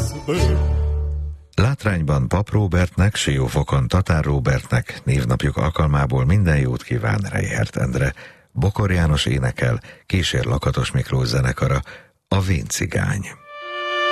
Látrányban Pap Róbertnek, Siófokon Tatár Róbertnek névnapjuk alkalmából minden jót kíván Reichert Endre. Bokor János énekel, kísér Lakatos Miklós zenekara, a Vén cigány.